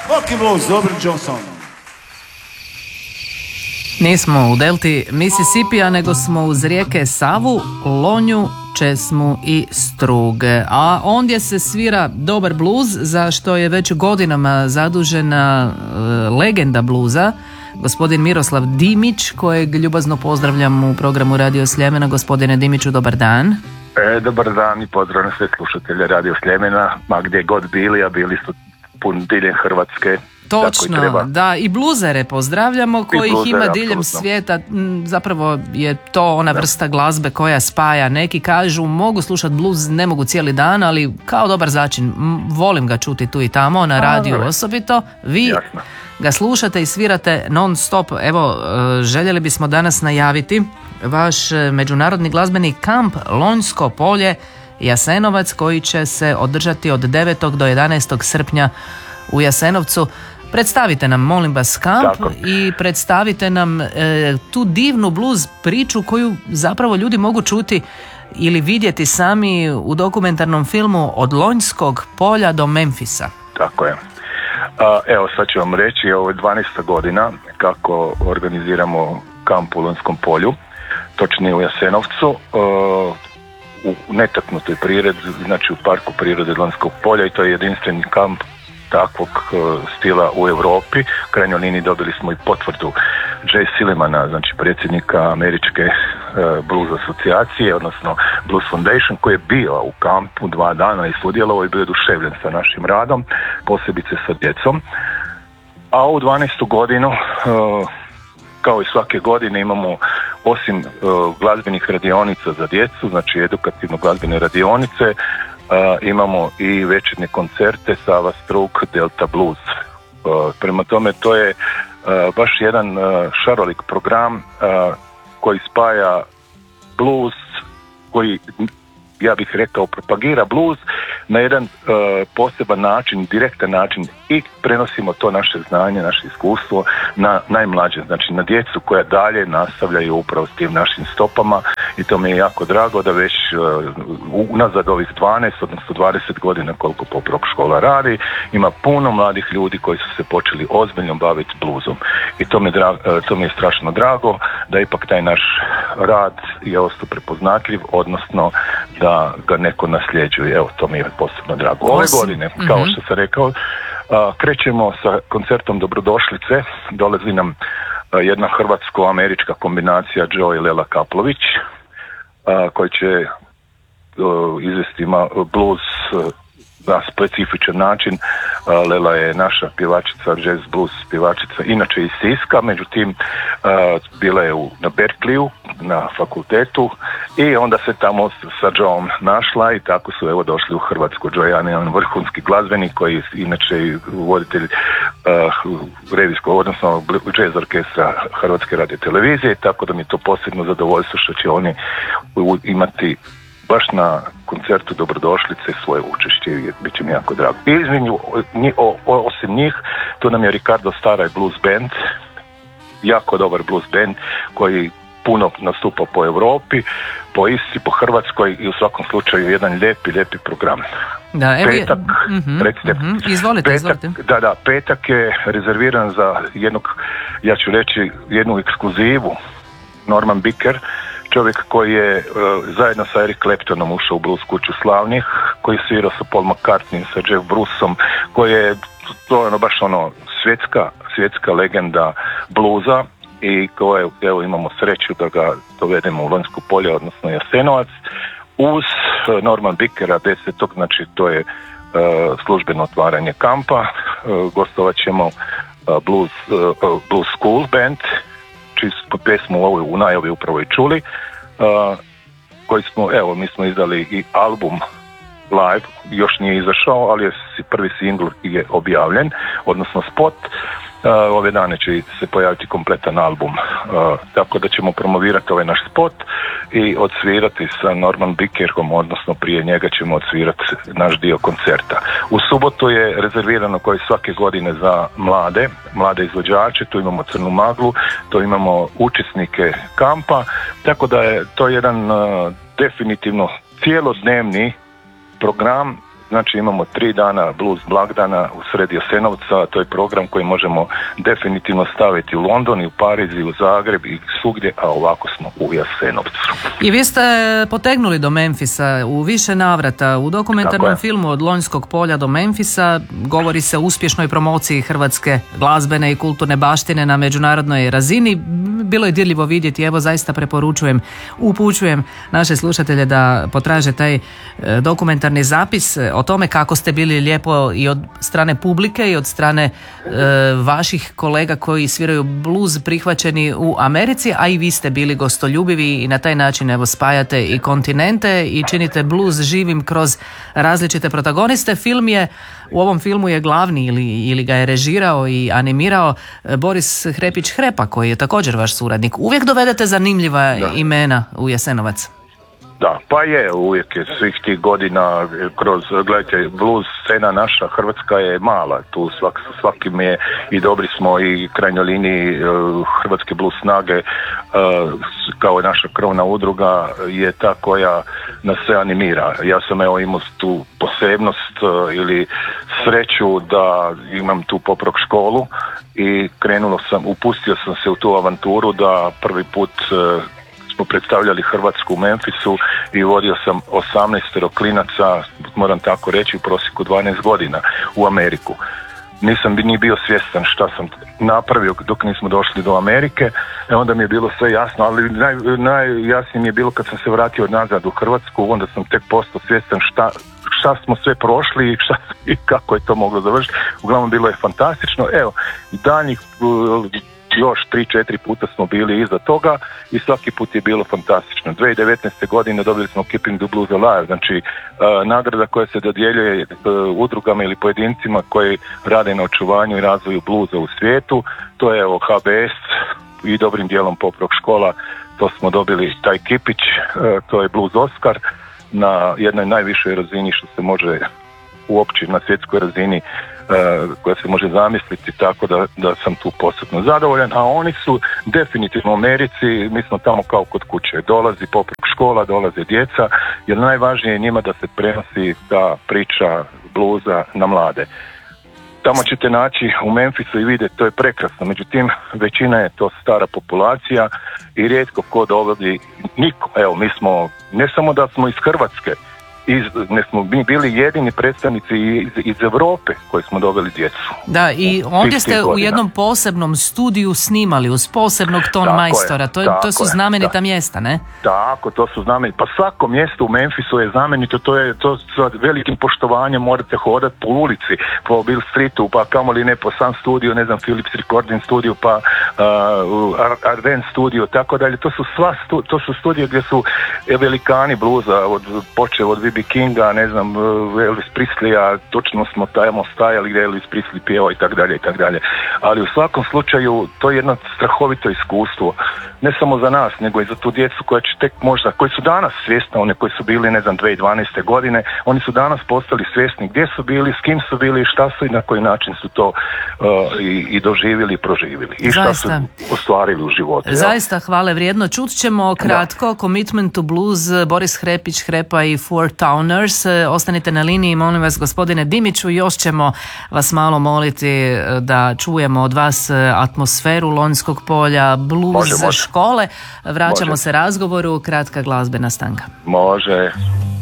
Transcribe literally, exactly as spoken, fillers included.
Rock and Blues, Robert Johnson. Nismo u delti Mississipija, nego smo uz rijeke Savu, Lonju, Česmu i Struge. A ondje se svira dobar bluz, za što je već godinama zadužena e, legenda bluza, gospodin Miroslav Dimić, kojeg ljubazno pozdravljam u programu Radio Sljemena. Gospodine Dimiću, dobar dan. E, dobar dan i pozdrav na sve slušatelje Radio Sljemena, ma gdje god bili, a bili su pun diljem Hrvatske. Točno, da, i bluzere pozdravljamo, kojih bluzere, ima diljem apsolutno svijeta. Zapravo je to ona da. vrsta glazbe koja spaja. Neki kažu mogu slušati bluz, ne mogu cijeli dan, ali kao dobar začin, volim ga čuti tu i tamo, na radiju A, osobito. Vi Jasno. ga slušate i svirate non stop. Evo, željeli bismo danas najaviti vaš međunarodni glazbeni kamp Lonjsko polje Jasenovac, koji će se održati od devetog do jedanaestog srpnja u Jasenovcu. Predstavite nam, molim vas, kamp Tako. i predstavite nam e, tu divnu blues priču koju zapravo ljudi mogu čuti ili vidjeti sami u dokumentarnom filmu Od Lonjskog polja do Memfisa. Tako je. A, evo, sad ću vam reći, ovo je dvanaesta godina kako organiziramo kamp u Lonjskom polju, točnije u Jasenovcu, a, u netaknutoj prirodi, znači u parku prirode Lonjskog polja, i to je jedinstveni kamp takvog uh, stila u Europi. U krajnjoj liniji dobili smo i potvrdu Jay Sillimana, znači predsjednika američke uh, blues asocijacije, odnosno Blues Foundation, koji je bio u kampu dva dana i sudjelovao i bio oduševljen sa našim radom, posebice sa djecom. A ovu dvanaestu godinu, uh, kao i svake godine, imamo osim uh, glazbenih radionica za djecu, znači edukativno glazbene radionice, Uh, imamo i večernje koncerte Sava Strug, Delta Blues. Uh, prema tome, to je uh, baš jedan uh, šarolik program uh, koji spaja blues, koji, ja bih rekao, propagira blues na jedan uh, poseban način, direktan način, i prenosimo to naše znanje, naše iskustvo na najmlađe, znači na djecu koja dalje nastavljaju upravo s tim našim stopama, i to mi je jako drago da već uh, unazad ovih dvanaest, odnosno dvadeset godina koliko Pop Rock škola radi, ima puno mladih ljudi koji su se počeli ozbiljno baviti bluzom, i to mi, dra- uh, to mi je strašno drago da ipak taj naš rad je ostao prepoznatljiv, odnosno da ga neko nasljeđuje. Evo, to mi je posebno drago. Ove godine, kao mm-hmm. što sam rekao, uh, krećemo sa koncertom Dobrodošlice. Dolazi nam uh, jedna hrvatsko-američka kombinacija Joe i Lela Kaplović, uh, koji će uh, izvesti blues uh, na specifičan način. Uh, Lela je naša pjevačica, jazz blues pjevačica, inače iz Siska, međutim uh, bila je u, na Berkeleyu, na fakultetu, i onda se tamo sa Joeom našla, i tako su evo došli u Hrvatsku. Joe je jedan vrhunski glazbenik koji inače i voditelj uh, revijskog, odnosno jazz orkestra Hrvatske radiotelevizije, tako da mi je to posebno zadovoljstvo što će oni imati baš na koncertu Dobrodošlice svoje učešće, i bit će mi jako drago. I između, osim njih, tu nam je Ricardo Staraj Blues Band, jako dobar blues band koji puno nastupa po Europi, po Isci, po Hrvatskoj, i u svakom slučaju jedan lijepi, lijepi program. Da, evo je... Petak, mm-hmm, recite, mm-hmm. Izvolite, petak, izvolite. Da, da, petak je rezerviran za jednog, ja ću reći, jednu ekskluzivu, Norman Bicker, čovjek koji je uh, zajedno sa Eric Claptonom ušao u blues kuću slavnih, koji je svirao sa Paul McCartney, sa Jeff Bruceom, koji je, to je ono baš ono svjetska, svjetska legenda bluza, i koje, evo, imamo sreću da ga dovedemo u Lonjsko polje, odnosno Jasenovac, uz Norman Bickera desetog, znači to je uh, službeno otvaranje kampa. Uh, gostovat ćemo uh, blues, uh, blues School Band, čiju smo pesmu ovoj u najavi upravo i čuli, uh, koji smo, evo, mi smo izdali i album live, još nije izašao, ali je prvi singl je objavljen, odnosno spot. Uh, ove dane će se pojaviti kompletan album, uh, tako da ćemo promovirati ovaj naš spot i odsvirati sa Norman Bickerom, odnosno prije njega ćemo odsvirati naš dio koncerta. U subotu je rezervirano, koji svake godine, za mlade, mlade izvođače, tu imamo Crnu maglu, tu imamo učesnike kampa, tako da je to jedan uh, definitivno cijelodnevni program znači imamo tri dana blues blagdana u sred Jasenovca, to je program koji možemo definitivno staviti u London i u Pariz i u Zagreb i svugdje, a ovako smo u Jasenovcu. I vi ste potegnuli do Memfisa u više navrata. U dokumentarnom filmu Od Lonjskog polja do Memfisa govori se o uspješnoj promociji hrvatske glazbene i kulturne baštine na međunarodnoj razini. Bilo je dirljivo vidjeti, evo zaista preporučujem, upućujem naše slušatelje da potraže taj dokumentarni zapis o tome kako ste bili lijepo i od strane publike i od strane e, vaših kolega koji sviraju blues prihvaćeni u Americi, a i vi ste bili gostoljubivi i na taj način evo spajate i kontinente i činite blues živim kroz različite protagoniste. Film je, u ovom filmu je glavni ili, ili ga je režirao i animirao Boris Hrepić-Hrepa koji je također vaš suradnik. Uvijek dovedete zanimljiva da. imena u Jasenovac. Da, pa je, uvijek je svih tih godina kroz, gledajte, blues scena naša hrvatska je mala, tu svak, svakim je i dobri smo i krajnjoj liniji Hrvatske blues snage kao naša krovna udruga je ta koja nas se animira. Ja sam evo imao tu posebnost ili sreću da imam tu poprok školu i krenulo sam, upustio sam se u tu avanturu da prvi put smo predstavljali Hrvatsku u Memphisu i vodio sam osamnaest klinaca, moram tako reći, u prosjeku dvanaest godina u Ameriku. Nisam bi ni bio svjestan šta sam napravio dok nismo došli do Amerike, e onda mi je bilo sve jasno, ali naj, najjasnije mi je bilo kad sam se vratio nazad u Hrvatsku, onda sam tek postao svjestan šta, šta smo sve prošli i, šta, i kako je to moglo završiti. Uglavnom bilo je fantastično, evo, daljnjih još tri, četiri puta smo bili iza toga i svaki put je bilo fantastično. dvije tisuće devetnaeste. godine dobili smo Keeping the Blues Alive, znači uh, nagrada koja se dodjeljuje uh, udrugama ili pojedincima koji rade na očuvanju i razvoju bluza u svijetu. To je evo H B S i dobrim dijelom poprok škola, to smo dobili taj kipić, uh, to je Blues Oscar na jednoj najvišoj razini što se može uopće na svjetskoj razini Uh, koja se može zamisliti, tako da, da sam tu posebno zadovoljan, a oni su definitivno u Americi, mi smo tamo kao kod kuće, dolazi poprok škola, dolaze djeca, jer najvažnije je njima da se prenosi ta priča bluza na mlade. Tamo ćete naći u Memphisu i vidjeti, to je prekrasno, međutim većina je to stara populacija i rijetko ko dovodi, niko, evo mi smo, ne samo da smo iz Hrvatske, Iz, ne smo mi bili jedini predstavnici iz, iz Europe koji smo doveli djecu. Da, i ovdje ste godina. u jednom posebnom studiju snimali uz posebnog ton tako majstora. Je, to, to su znamenita je, mjesta, ne? Tako, to su znamenita. Pa svako mjesto u Memphisu je znamenito, to je to sa velikim poštovanjem morate hodati po ulici, po Bill Streetu, pa kamoli ne po Sun Studio, ne znam, Philips Recording Studio, pa uh, Arden Studio, tako dalje. To su sva stu, to su studije gdje su velikani bluza, od počev od B B Kinga, ne znam, Elvis Presleya, točno smo tamo stajali gdje Elvis Presley pjevao i tak dalje i tak dalje. Ali u svakom slučaju to je jedno strahovito iskustvo. Ne samo za nas, nego i za tu djecu koja će tek možda, koji su danas svjesni, one koji su bili, ne znam, dvije tisuće dvanaeste. godine, oni su danas postali svjesni gdje su bili, s kim su bili, šta su i na koji način su to uh, i, i doživjeli i proživjeli. I šta Zaista. su ostvarili u životu. Zaista ja? hvale vrijedno. Čut ćemo kratko da. Commitment to Blues, Boris Hrepić, Hrepa i Four Towners. Ostanite na liniji, molim vas, gospodine Dimiću, još ćemo vas malo moliti da čujemo od vas atmosferu Lonjskog polja, blues može, može. škole. Vraćamo može. se razgovoru, kratka glazbena stanka. Može.